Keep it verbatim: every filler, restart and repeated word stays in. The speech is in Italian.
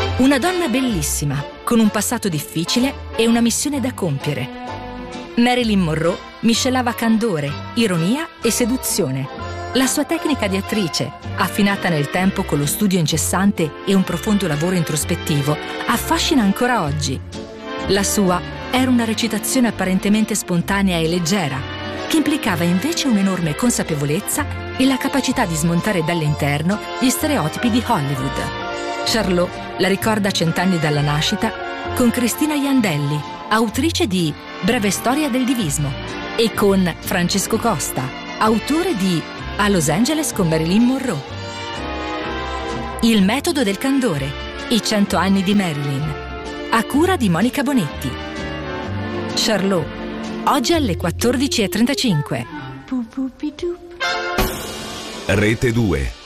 Una donna bellissima, con un passato difficile e una missione da compiere. Marilyn Monroe miscelava candore, ironia e seduzione. La sua tecnica di attrice, affinata nel tempo con lo studio incessante e un profondo lavoro introspettivo, affascina ancora oggi. La sua era una recitazione apparentemente spontanea e leggera, che implicava invece un'enorme consapevolezza e la capacità di smontare dall'interno gli stereotipi di Hollywood. Charlot la ricorda cent'anni dalla nascita con Cristina Iandelli, autrice di Breve storia del divismo, e con Francesco Costa, autore di A Los Angeles con Marilyn Monroe. Il metodo del candore, i cento anni di Marilyn, a cura di Monica Bonetti. Charlot, oggi alle quattordici e trentacinque. Rete due.